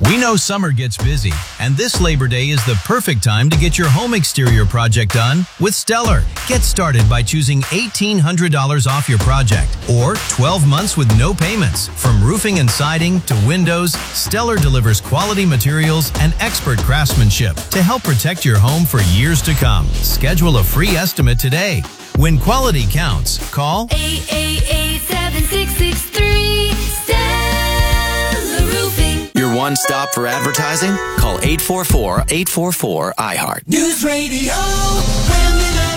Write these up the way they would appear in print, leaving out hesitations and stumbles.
We know summer gets busy, and this Labor Day is the perfect time to get your home exterior project done with Stellar. Get started by choosing $1,800 off your project or 12 months with no payments. From roofing and siding to windows, Stellar delivers quality materials and expert craftsmanship to help protect your home for years to come. Schedule a free estimate today. When quality counts, call 888-7663 Stellar Roofing. Your one-stop for advertising? Call 844-844-iHeart. News Radio WHAM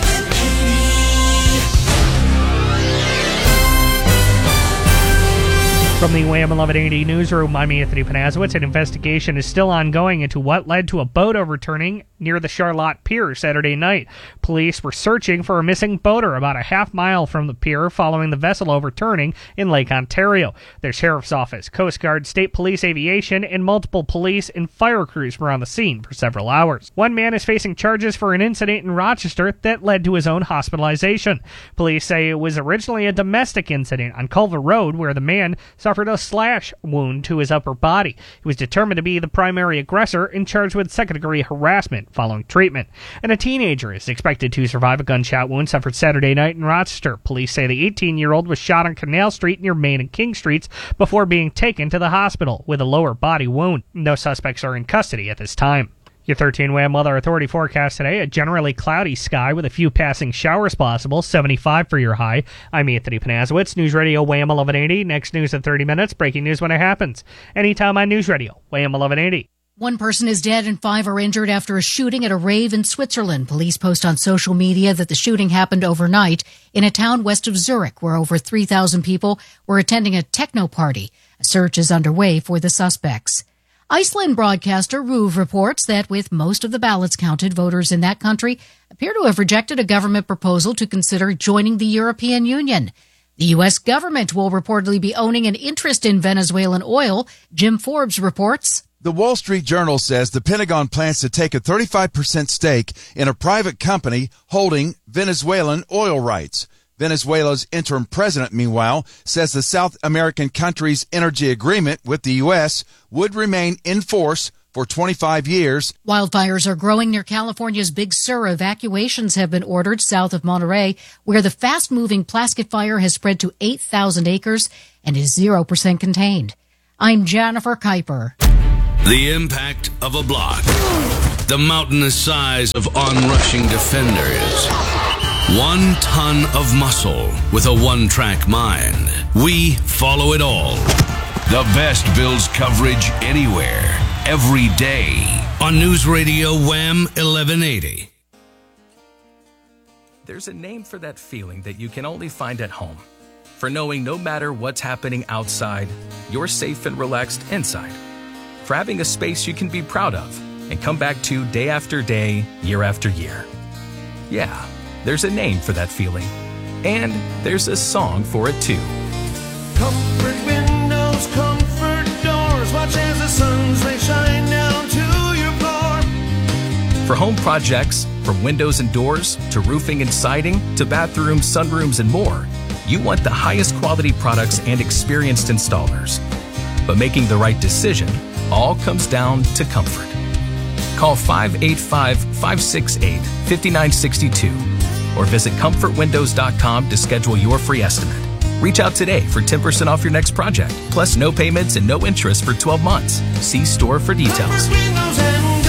1180. From the WHAM 1180 newsroom, I'm Anthony Panazowitz. An investigation is still ongoing into what led to a boat overturning near the Charlotte Pier Saturday night. Police were searching for a missing boater about a half mile from the pier following the vessel overturning in Lake Ontario. Their sheriff's office, Coast Guard, State Police Aviation, and multiple police and fire crews were on the scene for several hours. One man is facing charges for an incident in Rochester that led to his own hospitalization. Police say it was originally a domestic incident on Culver Road where the man suffered a slash wound to his upper body. He was determined to be the primary aggressor and charged with second-degree harassment following treatment. And a teenager is expected to survive a gunshot wound suffered Saturday night in Rochester. Police say the 18-year-old was shot on Canal Street near Main and King Streets before being taken to the hospital with a lower body wound. No suspects are in custody at this time. Your 13 WHAM Weather Authority forecast today, a generally cloudy sky with a few passing showers possible, 75 for your high. I'm Anthony Panazowitz, News Radio WHAM 1180. Next news in 30 minutes, breaking news when it happens. Anytime on News Radio, WHAM 1180. One person is dead and 5 are injured after a shooting at a rave in Switzerland. Police post on social media that the shooting happened overnight in a town west of Zurich, where over 3,000 people were attending a techno party. A search is underway for the suspects. Iceland broadcaster RÚV reports that with most of the ballots counted, voters in that country appear to have rejected a government proposal to consider joining the European Union. The U.S. government will reportedly be owning an interest in Venezuelan oil. Jim Forbes reports. The Wall Street Journal says the Pentagon plans to take a 35% stake in a private company holding Venezuelan oil rights. Venezuela's interim president, meanwhile, says the South American country's energy agreement with the U.S. would remain in force for 25 years. Wildfires are growing near California's Big Sur. Evacuations have been ordered south of Monterey, where the fast-moving Plaskett fire has spread to 8,000 acres and is 0% contained. I'm Jennifer Kuiper. The impact of a block. The mountainous size of onrushing defenders. 1 ton of muscle with a one-track mind. We follow it all. The best Bills coverage anywhere, every day. On News Radio WHAM 1180. There's a name for that feeling that you can only find at home. For knowing no matter what's happening outside, you're safe and relaxed inside. For having a space you can be proud of and come back to day after day, year after year. Yeah. There's a name for that feeling. And there's a song for it too. Comfort windows, comfort doors. Watch as the sun's rays shine down to your floor. For home projects, from windows and doors, to roofing and siding, to bathrooms, sunrooms, and more, you want the highest quality products and experienced installers. But making the right decision all comes down to comfort. Call 585-568-5962 or visit comfortwindows.com to schedule your free estimate. Reach out today for 10% off your next project, plus no payments and no interest for 12 months. See store for details. Windows and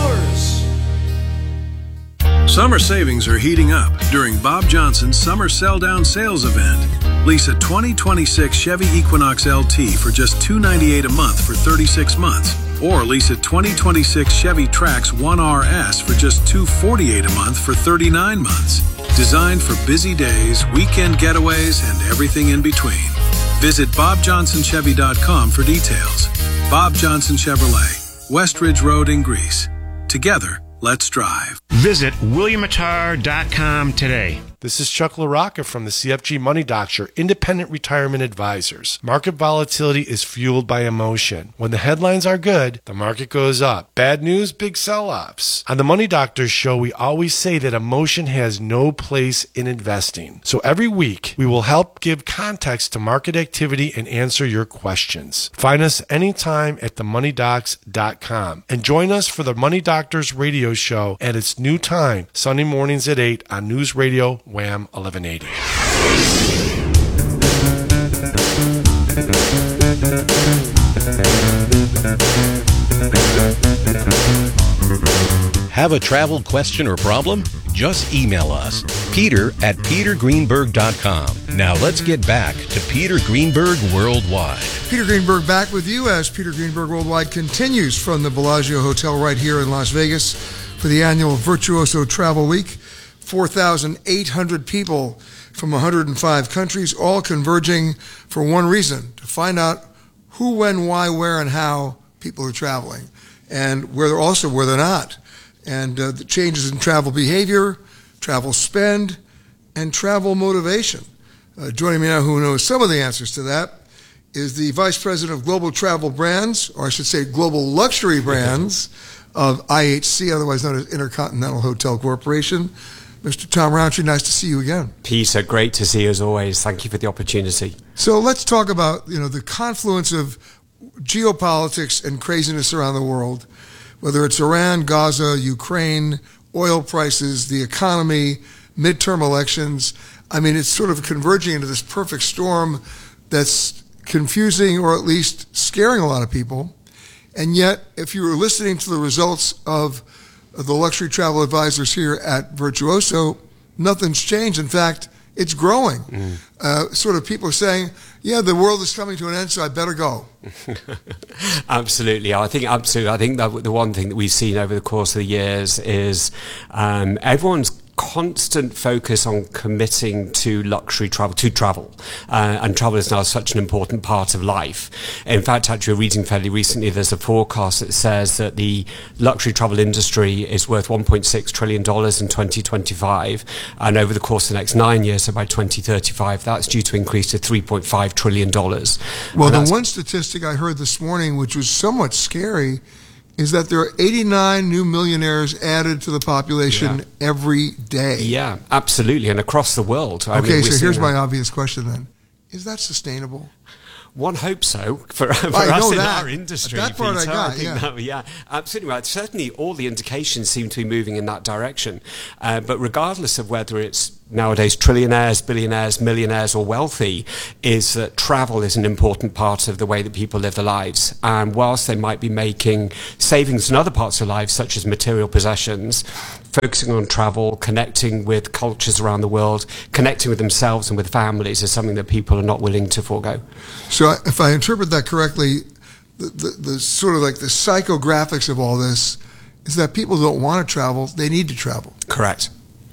doors. Summer savings are heating up during Bob Johnson's Summer Sell Down Sales event. Lease a 2026 Chevy Equinox LT for just $298 a month for 36 months. Or lease a 2026 Chevy Trax 1RS for just $248 a month for 39 months. Designed for busy days, weekend getaways, and everything in between. Visit BobJohnsonChevy.com for details. Bob Johnson Chevrolet, Westridge Road in Greece. Together, let's drive. Visit WilliamAttar.com today. This is Chuck LaRocca from the CFG Money Doctor, Independent Retirement Advisors. Market volatility is fueled by emotion. When the headlines are good, the market goes up. Bad news, big sell-offs. On the Money Doctor show, we always say that emotion has no place in investing. So every week, we will help give context to market activity and answer your questions. Find us anytime at themoneydocs.com and join us for the Money Doctors radio show at its new time, Sunday mornings at 8 on News Radio Wham 1180. Have a travel question or problem? Just email us, peter@petergreenberg.com. Now let's get back to Peter Greenberg Worldwide. Peter Greenberg back with you as Peter Greenberg Worldwide continues from the Bellagio Hotel right here in Las Vegas for the annual Virtuoso Travel Week. 4,800 people from 105 countries, all converging for one reason, to find out who, when, why, where, and how people are traveling, and where they're not. And the changes in travel behavior, travel spend, and travel motivation. Joining me now, who knows some of the answers to that, is the Vice President of Global Travel Brands, or I should say Global Luxury Brands, of IHC, otherwise known as Intercontinental Hotel Corporation. Mr. Tom Roundtree, nice to see you again. Peter, great to see you as always. Thank you for the opportunity. So let's talk about, the confluence of geopolitics and craziness around the world, whether it's Iran, Gaza, Ukraine, oil prices, the economy, midterm elections. I mean, it's sort of converging into this perfect storm that's confusing or at least scaring a lot of people. And yet, if you were listening to the results of the luxury travel advisors here at Virtuoso, nothing's changed. In fact, it's growing. Sort of people are saying, yeah, the world is coming to an end, so I better go. Absolutely. I think that the one thing that we've seen over the course of the years is everyone's constant focus on committing to luxury travel, and travel is now such an important part of life. In fact, actually reading fairly recently, there's a forecast that says that the luxury travel industry is worth $1.6 trillion in 2025, and over the course of the next 9 years, so by 2035, that's due to increase to $3.5 trillion. Well, the one statistic I heard this morning, which was somewhat scary, is that there are 89 new millionaires added to the population every day. Yeah, absolutely, and across the world. Okay, so here's my obvious question then. Is that sustainable? One hopes so for us in our industry. That part Peter, I got, yeah, absolutely right. Certainly, all the indications seem to be moving in that direction. But regardless of whether it's nowadays trillionaires, billionaires, millionaires, or wealthy, is that travel is an important part of the way that people live their lives. And whilst they might be making savings in other parts of their lives, such as material possessions, focusing on travel, connecting with cultures around the world, connecting with themselves and with families is something that people are not willing to forego. So if I interpret that correctly, the sort of like the psychographics of all this is that people don't want to travel, they need to travel. Correct.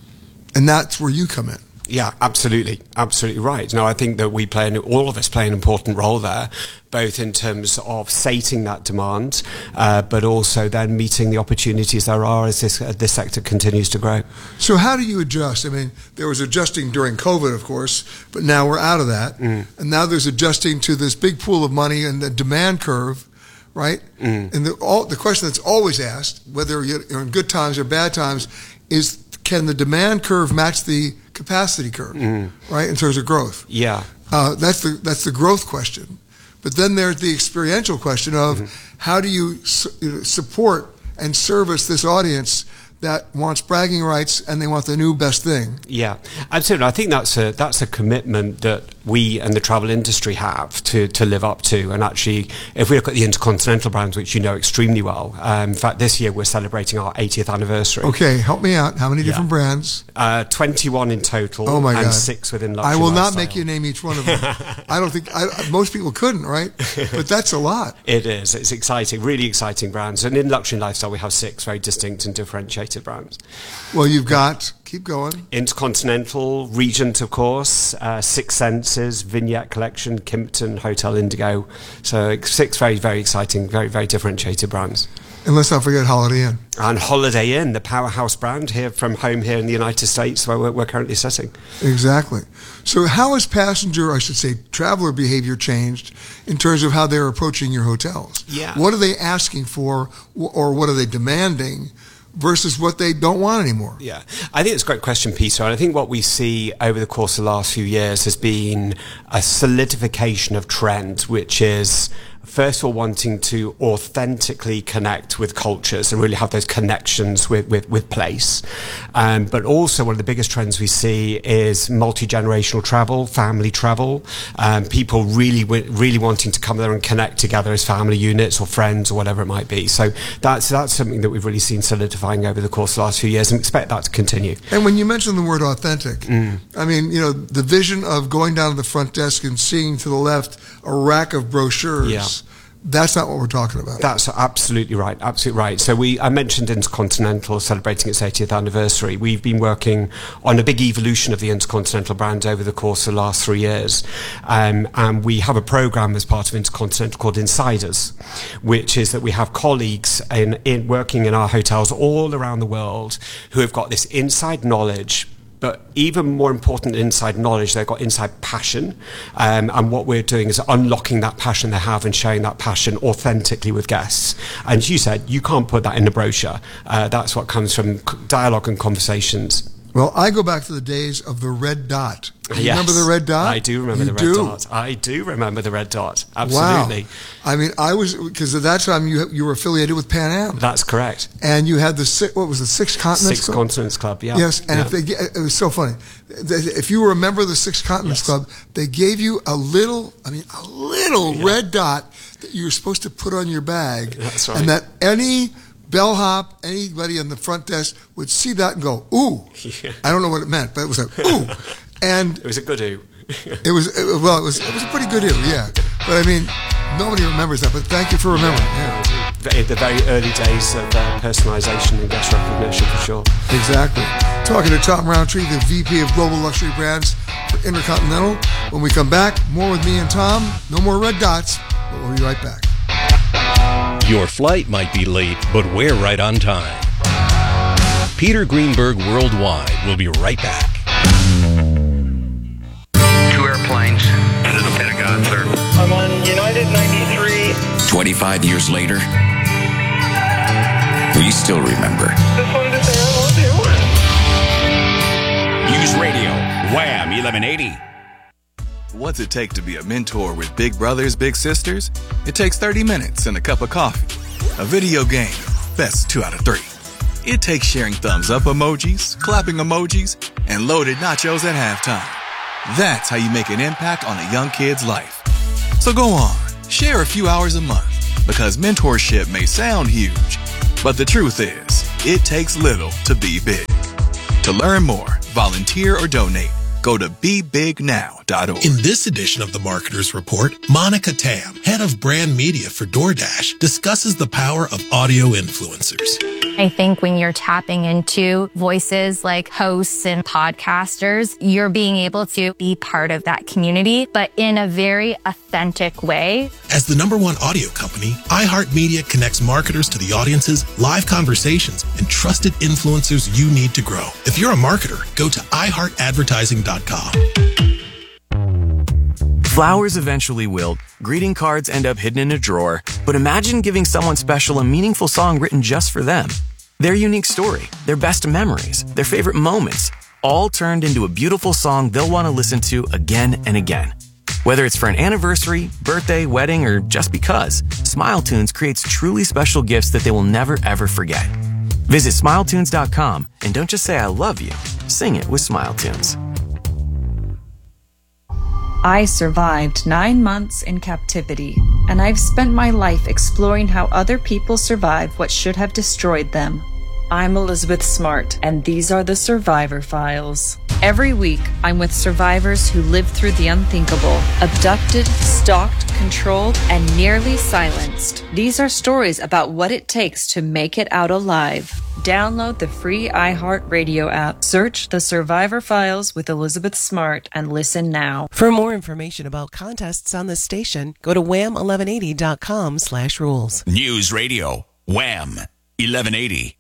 And that's where you come in. Yeah, absolutely right. No, I think that all of us play an important role there, both in terms of sating that demand, but also then meeting the opportunities there are as this sector continues to grow. So how do you adjust? I mean, there was adjusting during COVID, of course, but now we're out of that. And now there's adjusting to this big pool of money and the demand curve, right? And the question that's always asked, whether you're in good times or bad times, is can the demand curve match the capacity curve, right, in terms of growth? Yeah. That's the growth question. But then there's the experiential question of how do you support and service this audience that wants bragging rights and they want the new best thing. Yeah, absolutely. I think that's a commitment that we and the travel industry have to live up to. And actually, if we look at the Intercontinental brands, which you know extremely well, in fact, this year we're celebrating our 80th anniversary. Okay, help me out. How many different brands? 21 in total. Oh my God. And 6 within luxury I will lifestyle. not make you name each one of them. I don't think most people couldn't, right? But that's a lot. It is. It's exciting, really exciting brands. And in luxury lifestyle, we have 6 very distinct and differentiated brands. Well, you've got, keep going. Intercontinental, Regent, of course, Six Senses, Vignette Collection, Kimpton, Hotel Indigo. So 6 very, very exciting, very, very differentiated brands. And let's not forget Holiday Inn. And Holiday Inn, the powerhouse brand here from home here in the United States, where we're currently sitting. Exactly. So how has traveler behavior changed in terms of how they're approaching your hotels? Yeah. What are they asking for, or what are they demanding versus what they don't want anymore? Yeah, I think it's a great question, Peter. And I think what we see over the course of the last few years has been a solidification of trend, which is first of all wanting to authentically connect with cultures and really have those connections with place. But also one of the biggest trends we see is multi-generational travel, family travel, people really wanting to come there and connect together as family units or friends or whatever it might be. So that's something that we've really seen solidifying over the course of the last few years, and we expect that to continue. And when you mention the word authentic, I mean, the vision of going down to the front desk and seeing to the left a rack of brochures, that's not what we're talking about. That's absolutely right. Absolutely right. So I mentioned Intercontinental celebrating its 80th anniversary. We've been working on a big evolution of the Intercontinental brand over the course of the last 3 years. And we have a program as part of Intercontinental called Insiders, which is that we have colleagues in working in our hotels all around the world who have got this inside knowledge. But even more important than inside knowledge, they've got inside passion. And what we're doing is unlocking that passion they have and sharing that passion authentically with guests. And as you said, you can't put that in a brochure. That's what comes from dialogue and conversations. Well, I go back to the days of the red dot. Yes, remember the red dot? I do remember the red dot. I do remember the red dot. Absolutely. Wow. I mean, because at that time you were affiliated with Pan Am. That's correct. And you had the Six Continents Club? Six Continents Club, yeah. Yes, and it was so funny. If you were a member of the Six Continents Club, they gave you a little red dot that you were supposed to put on your bag. That's right. And that any bellhop, anybody on the front desk would see that and go, ooh. Yeah. I don't know what it meant, but it was like, ooh. And it was a good ooh. It was a pretty good ooh, yeah. But I mean, nobody remembers that, but thank you for remembering. Yeah. The very early days of personalization and guest recognition, for sure. Exactly. Talking to Tom Roundtree, the VP of Global Luxury Brands for Intercontinental. When we come back, more with me and Tom. No more red dots, but we'll be right back. Your flight might be late, but we're right on time. Peter Greenberg Worldwide will be right back. 2 airplanes into the Pentagon, sir. I'm on United 93. 25 years later, we still remember. Just wanted to say I love you. News Radio, Wham 1180. What's it take to be a mentor with big brothers, big sisters? It takes 30 minutes and a cup of coffee. A video game, best 2 out of 3. It takes sharing thumbs up emojis, clapping emojis, and loaded nachos at halftime. That's how you make an impact on a young kid's life. So go on, share a few hours a month, because mentorship may sound huge, but the truth is, it takes little to be big. To learn more, volunteer or donate, go to BeBigNow.org. In this edition of the Marketer's Report, Monica Tam, head of brand media for DoorDash, discusses the power of audio influencers. I think when you're tapping into voices like hosts and podcasters, you're being able to be part of that community, but in a very authentic way. As the #1 audio company, iHeartMedia connects marketers to the audiences, live conversations, and trusted influencers you need to grow. If you're a marketer, go to iHeartAdvertising.com. Flowers eventually wilt, greeting cards end up hidden in a drawer, but imagine giving someone special a meaningful song written just for them. Their unique story, their best memories, their favorite moments, all turned into a beautiful song they'll want to listen to again and again. Whether it's for an anniversary, birthday, wedding, or just because, SmileTunes creates truly special gifts that they will never ever forget. Visit SmileTunes.com and don't just say I love you, sing it with SmileTunes. I survived 9 months in captivity, and I've spent my life exploring how other people survive what should have destroyed them. I'm Elizabeth Smart, and these are the Survivor Files. Every week, I'm with survivors who lived through the unthinkable, abducted, stalked, controlled, and nearly silenced. These are stories about what it takes to make it out alive. Download the free iHeartRadio app. Search The Survivor Files with Elizabeth Smart and listen now. For more information about contests on this station, go to wham1180.com/rules. News Radio, Wham! 1180.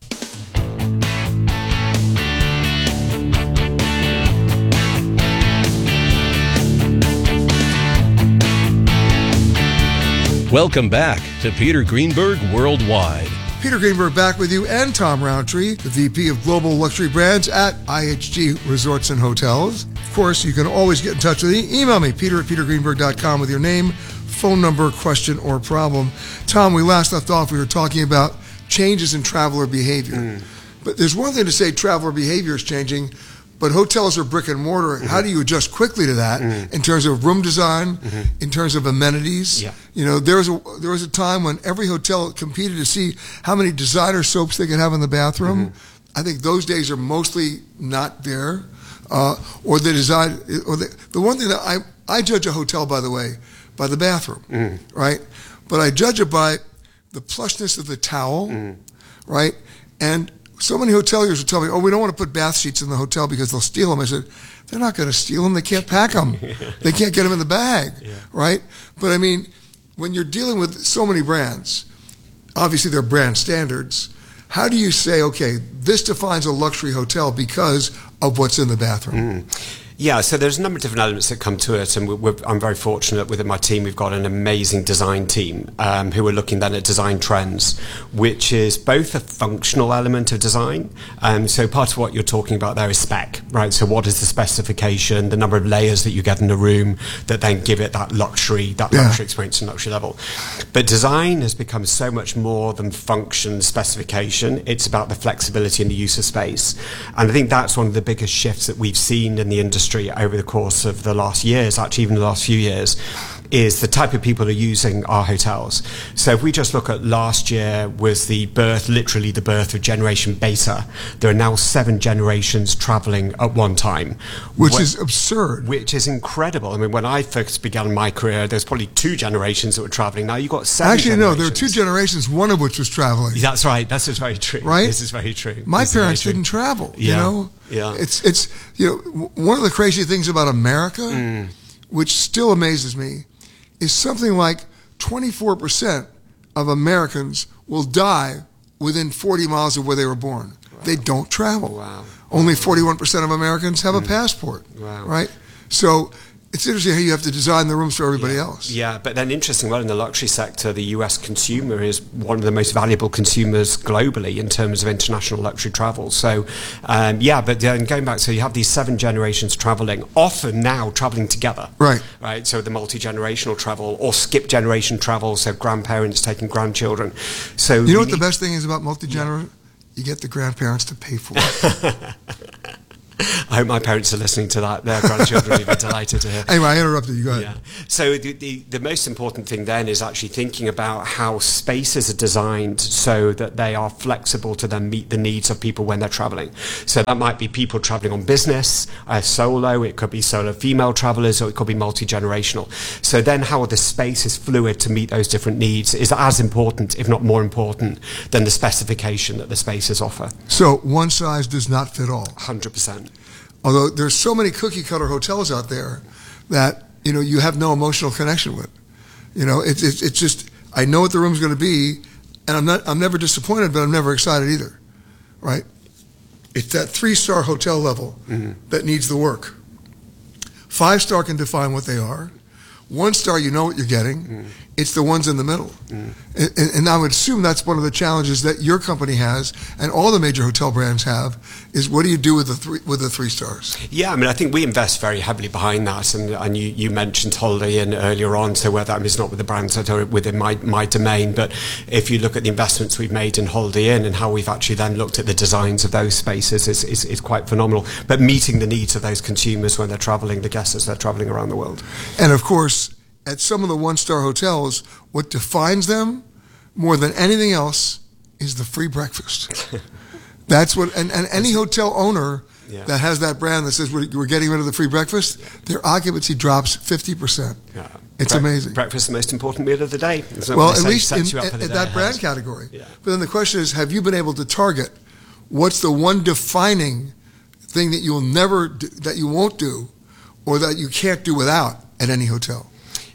Welcome back to Peter Greenberg Worldwide. Peter Greenberg back with you, and Tom Roundtree, the VP of Global Luxury Brands at IHG Resorts and Hotels. Of course, you can always get in touch with me. Email me, peter@petergreenberg.com, with your name, phone number, question, or problem. Tom, we last left off, we were talking about changes in traveler behavior. But there's one thing to say traveler behavior is changing, but hotels are brick and mortar. How do you adjust quickly to that in terms of room design, in terms of amenities? Yeah. You know, there was a time when every hotel competed to see how many designer soaps they could have in the bathroom. I think those days are mostly not there. Or the design, or the one thing that I judge a hotel, by the way, by the bathroom, right? But I judge it by the plushness of the towel, right? And so many hoteliers will tell me, oh, we don't want to put bath sheets in the hotel because they'll steal them. I said, they're not going to steal them. They can't pack them. They can't get them in the bag, right? But I mean, when you're dealing with so many brands, obviously they're brand standards. How do you say, okay, this defines a luxury hotel because of what's in the bathroom? Yeah, so there's a number of different elements that come to it, and I'm very fortunate within my team. We've got an amazing design team who are looking then at design trends, which is both a functional element of design. So part of what you're talking about there is spec, right? So what is the specification, the number of layers that you get in a room that then give it that luxury experience and luxury level. But design has become so much more than function specification. It's about the flexibility and the use of space. And I think that's one of the biggest shifts that we've seen in the industry over the course of the last years, actually even the last few years, is the type of people who are using our hotels. So if we just look at last year was the birth, literally the birth of Generation Beta. There are now 7 generations traveling at one time. Which is absurd. Which is incredible. I mean, when I first began my career, there was probably 2 generations that were traveling. Now you've got 7 Actually, generations. no, there were 2 generations, one of which was traveling. That's right. This is very true. Right? This is very true. My parents didn't travel, you know? Yeah. It's you know, one of the crazy things about America, which still amazes me, is something like 24% of Americans will die within 40 miles of where they were born. Wow. They don't travel. Wow. Only 41% of Americans have a passport, right? So it's interesting how you have to design the rooms for everybody else. Yeah, but then interesting, well, in the luxury sector, the US consumer is one of the most valuable consumers globally in terms of international luxury travel. So, but then going back, so you have these 7 generations traveling, often now traveling together. Right. Right, so the multi-generational travel or skip generation travel, so grandparents taking grandchildren. So you know what the best thing is about multi-generational? You get the grandparents to pay for it. I hope my parents are listening to that. Their grandchildren will be delighted to hear. Anyway, I interrupted you. Go ahead. Yeah. So the most important thing then is actually thinking about how spaces are designed so that they are flexible to then meet the needs of people when they're traveling. So that might be people traveling on business, solo, it could be solo female travelers, or it could be multi-generational. So then how the space is fluid to meet those different needs is as important, if not more important, than the specification that the spaces offer. So one size does not fit all. 100%. Although there's so many cookie cutter hotels out there that, you know, you have no emotional connection with. You know, it's just, I know what the room's going to be, and I'm never disappointed, but I'm never excited either, right? It's that 3-star hotel level that needs the work. 5-star can define what they are. 1-star, you know what you're getting. It's the ones in the middle. And I would assume that's one of the challenges that your company has and all the major hotel brands have, is what do you do with the 3 stars? Yeah, I mean, I think we invest very heavily behind that. And you mentioned Holiday Inn earlier on, so whether that is not with the brands that are within my domain, but if you look at the investments we've made in Holiday Inn and how we've actually then looked at the designs of those spaces is quite phenomenal. But meeting the needs of those consumers when they're traveling, the guests as they're traveling around the world. And of course, at some of the 1-star hotels, what defines them more than anything else is the free breakfast. That's what, and any hotel owner that has that brand that says we're getting rid of the free breakfast, their occupancy drops 50%. Yeah. It's amazing. Breakfast is the most important meal of the day. Well, at least in that brand category. Yeah. But then the question is, have you been able to target what's the one defining thing that you won't do, or that you can't do without at any hotel?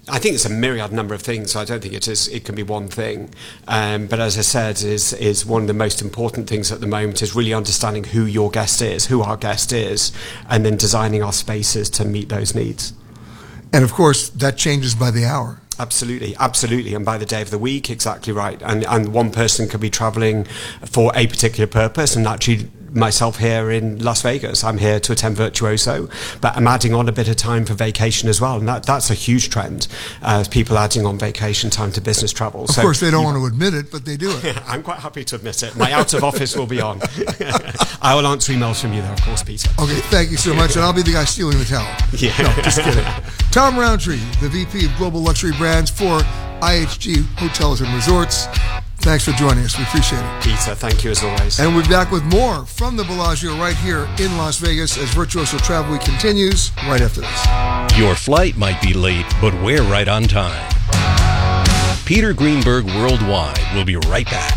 I think it's a myriad number of things. So I don't think it can be one thing. But as I said, is one of the most important things at the moment is really understanding who your guest is, who our guest is, and then designing our spaces to meet those needs. And of course, that changes by the hour. Absolutely. And by the day of the week, exactly right. And one person could be traveling for a particular purpose, and actually myself here in Las Vegas, I'm here to attend Virtuoso, but I'm adding on a bit of time for vacation as well, and that's a huge trend, people adding on vacation time to business travel. Of course, they don't want to admit it, but they do it. I'm quite happy to admit it. My out of office will be on. I will answer emails from you though, of course, Peter. Okay, thank you so much, and I'll be the guy stealing the towel. Yeah. No, just kidding. Tom Roundtree, the VP of Global Luxury Brands for IHG Hotels and Resorts. Thanks for joining us. We appreciate it. Peter, thank you as always. And we'll be back with more from the Bellagio right here in Las Vegas as Virtuoso Travel Week continues right after this. Your flight might be late, but we're right on time. Peter Greenberg Worldwide will be right back.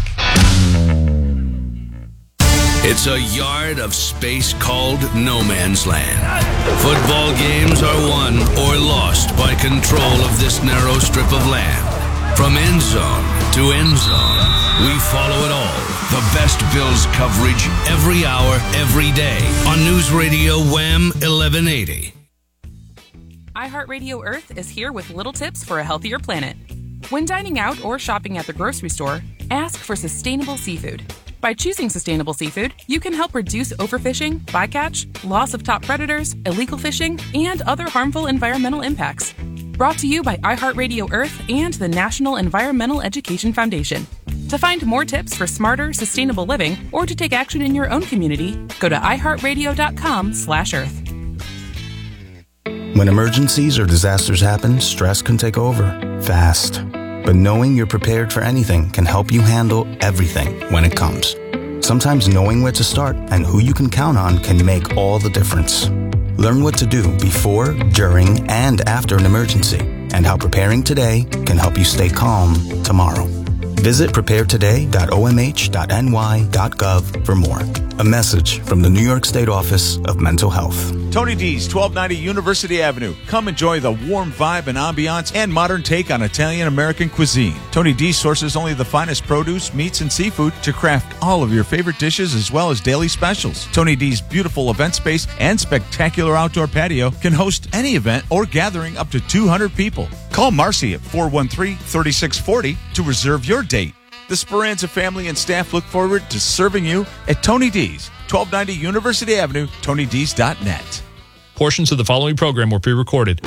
It's a yard of space called no man's land. Football games are won or lost by control of this narrow strip of land. From end zone to end zone, we follow it all. The best Bills coverage every hour, every day on News Radio Wham 1180. iHeartRadio Earth is here with little tips for a healthier planet. When dining out or shopping at the grocery store, ask for sustainable seafood. By choosing sustainable seafood, you can help reduce overfishing, bycatch, loss of top predators, illegal fishing, and other harmful environmental impacts. Brought to you by iHeartRadio Earth and the National Environmental Education Foundation. To find more tips for smarter, sustainable living, or to take action in your own community, go to iHeartRadio.com/Earth. When emergencies or disasters happen, stress can take over, fast. But knowing you're prepared for anything can help you handle everything when it comes. Sometimes knowing where to start and who you can count on can make all the difference. Learn what to do before, during, and after an emergency, and how preparing today can help you stay calm tomorrow. Visit preparetoday.omh.ny.gov for more. A message from the New York State Office of Mental Health. Tony D's, 1290 University Avenue. Come enjoy the warm vibe and ambiance and modern take on Italian-American cuisine. Tony D sources only the finest produce, meats, and seafood to craft all of your favorite dishes as well as daily specials. Tony D's beautiful event space and spectacular outdoor patio can host any event or gathering up to 200 people. Call Marcy at 413-3640 to reserve your date. The Speranza family and staff look forward to serving you at Tony D's, 1290 University Avenue, TonyD's.net. Portions of the following program were pre-recorded.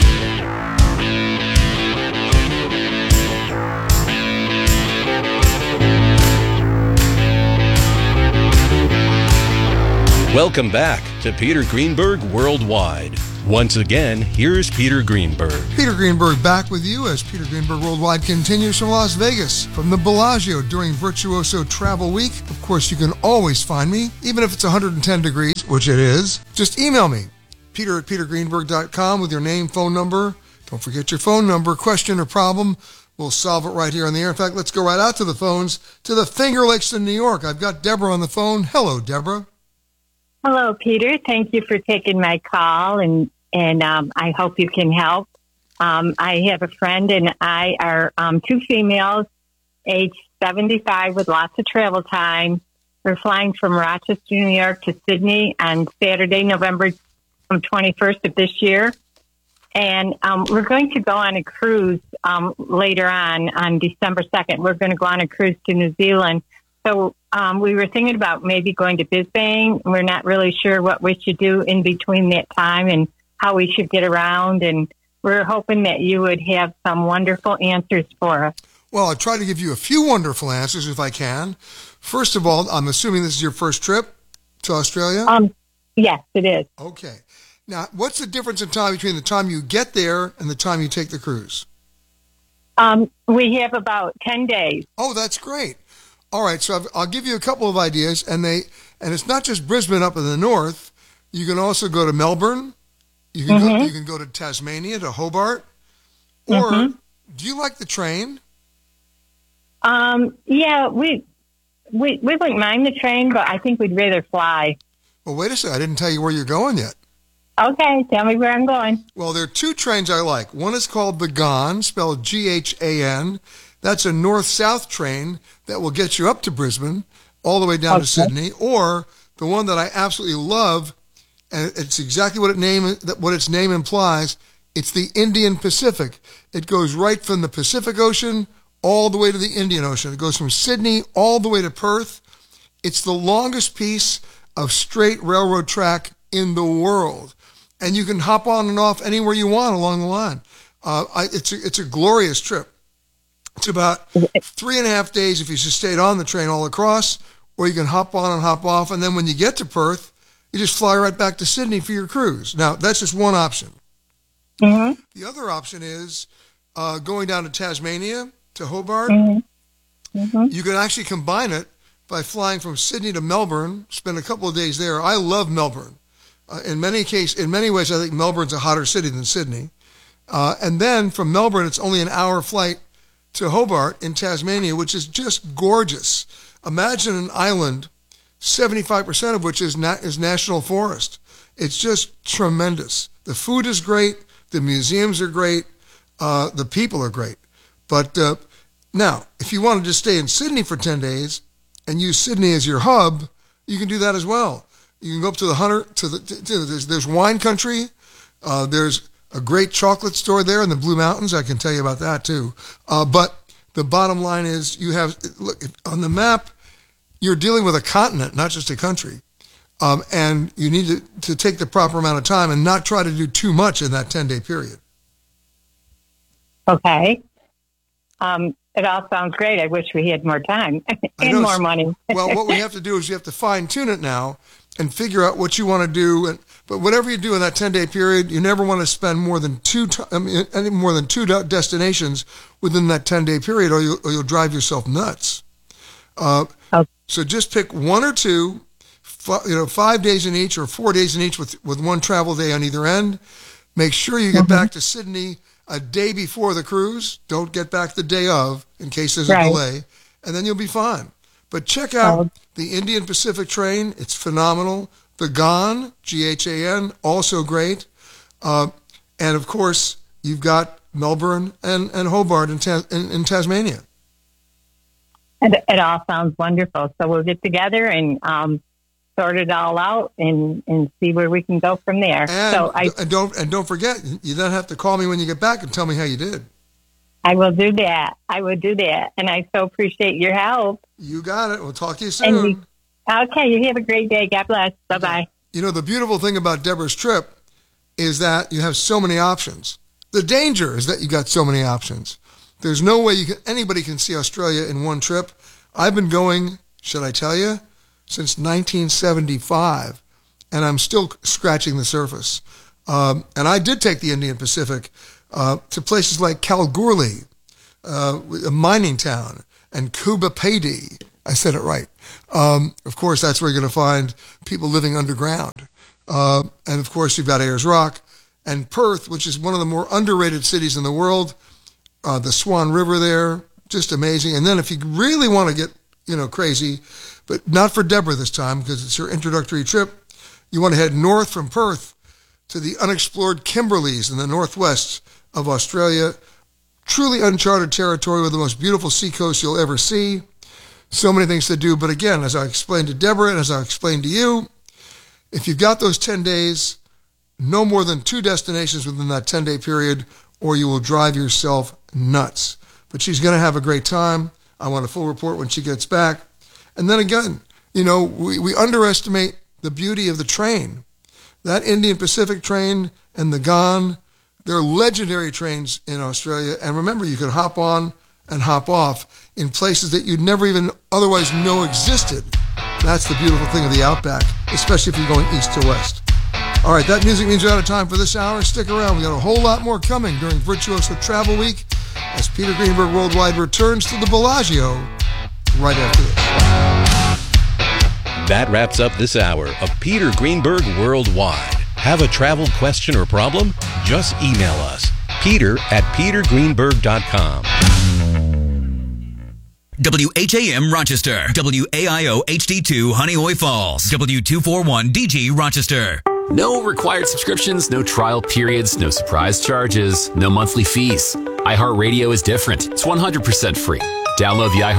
Welcome back to Peter Greenberg Worldwide. Once again, here's Peter Greenberg. Peter Greenberg back with you as Peter Greenberg Worldwide continues from Las Vegas, from the Bellagio during Virtuoso Travel Week. Of course, you can always find me, even if it's 110 degrees, which it is. Just email me, peter@petergreenberg.com with your name, phone number. Don't forget your phone number, question or problem. We'll solve it right here on the air. In fact, let's go right out to the phones, to the Finger Lakes in New York. I've got Deborah on the phone. Hello, Deborah. Hello, Peter. Thank you for taking my call, and I hope you can help. I have a friend, and I are two females, age 75, with lots of travel time. We're flying from Rochester, New York, to Sydney on Saturday, November 21st of this year. And we're going to go on a cruise later on December 2nd. We're going to go on a cruise to New Zealand. So we were thinking about maybe going to Brisbane. We're not really sure what we should do in between that time and how we should get around. And we're hoping that you would have some wonderful answers for us. Well, I'll try to give you a few wonderful answers if I can. First of all, I'm assuming this is your first trip to Australia? Yes, it is. Okay. Now, what's the difference in time between the time you get there and the time you take the cruise? We have about 10 days. Oh, that's great. All right, so I'll give you a couple of ideas, and it's not just Brisbane up in the north. You can also go to Melbourne. You can go to Tasmania, to Hobart. Or do you like the train? Yeah, we wouldn't mind the train, but I think we'd rather fly. Well, wait a second. I didn't tell you where you're going yet. Okay, tell me where I'm going. Well, there are two trains I like. One is called the GHAN, spelled Ghan. That's a north-south train that will get you up to Brisbane, all the way down to Sydney. Or the one that I absolutely love, and it's exactly what its name implies. It's the Indian Pacific. It goes right from the Pacific Ocean all the way to the Indian Ocean. It goes from Sydney all the way to Perth. It's the longest piece of straight railroad track in the world. And you can hop on and off anywhere you want along the line. It's a glorious trip. It's about 3.5 days if you just stayed on the train all across, or you can hop on and hop off. And then when you get to Perth, you just fly right back to Sydney for your cruise. Now, that's just one option. Mm-hmm. The other option is going down to Tasmania, to Hobart. Mm-hmm. Mm-hmm. You can actually combine it by flying from Sydney to Melbourne, spend a couple of days there. I love Melbourne. In many ways, I think Melbourne's a hotter city than Sydney. And then from Melbourne, it's only an hour flight to Hobart in Tasmania, which is just gorgeous. Imagine an island, 75% of which is national forest. It's just tremendous. The food is great. The museums are great. The people are great. But now, if you want to just stay in Sydney for 10 days and use Sydney as your hub, you can do that as well. You can go up to the Hunter, there's wine country. There's a great chocolate store there in the Blue Mountains. I can tell you about that too. But the bottom line is look, on the map, you're dealing with a continent, not just a country. And you need to take the proper amount of time and not try to do too much in that 10-day period. Okay. It all sounds great. I wish we had more time and more money. Well, what we have to do is you have to fine-tune it now and figure out what you want to do. But whatever you do in that 10-day period, you never want to spend more than two destinations within that 10-day period, or you'll drive yourself nuts. So just pick one or two, 5 days in each or 4 days in each with one travel day on either end. Make sure you get back to Sydney a day before the cruise. Don't get back the day of in case there's a delay, and then you'll be fine. But check out the Indian Pacific train. It's phenomenal. The GHAN, Ghan, also great. And, of course, you've got Melbourne and Hobart in Tasmania. And it all sounds wonderful. So we'll get together and sort it all out and see where we can go from there. And don't forget, you don't have to call me when you get back and tell me how you did. I will do that. And I so appreciate your help. You got it. We'll talk to you soon. Okay. You have a great day. God bless. Bye-bye. You know, the beautiful thing about Deborah's trip is that you have so many options. The danger is that you got so many options. There's no way anybody can see Australia in one trip. I've been going, should I tell you, since 1975, and I'm still scratching the surface. And I did take the Indian Pacific to places like Kalgoorlie, a mining town, and Kubapadi. I said it right. Of course, that's where you're going to find people living underground. And of course, you've got Ayers Rock and Perth, which is one of the more underrated cities in the world. The Swan River there, just amazing. And then if you really want to get, crazy, but not for Deborah this time because it's her introductory trip, you want to head north from Perth to the unexplored Kimberleys in the northwest of Australia. Truly uncharted territory with the most beautiful seacoast you'll ever see. So many things to do. But again, as I explained to Deborah and as I explained to you, if you've got those 10 days, no more than 2 destinations within that 10-day period, or you will drive yourself nuts. But she's going to have a great time. I want a full report when she gets back. And then again, we underestimate the beauty of the train. That Indian Pacific train and the GHAN, they're legendary trains in Australia. And remember, you can hop on and hop off in places that you'd never even otherwise know existed. That's the beautiful thing of the Outback, especially if you're going east to west. All right, that music means you're out of time for this hour. Stick around. We got a whole lot more coming during Virtuoso Travel Week as Peter Greenberg Worldwide returns to the Bellagio right after this. That wraps up this hour of Peter Greenberg Worldwide. Have a travel question or problem? Just email us, peter@petergreenberg.com. WHAM Rochester, WAIO HD2 Honeoye Falls, W241DG Rochester. No required subscriptions, no trial periods, no surprise charges, no monthly fees. iHeartRadio is different. It's 100% free. Download the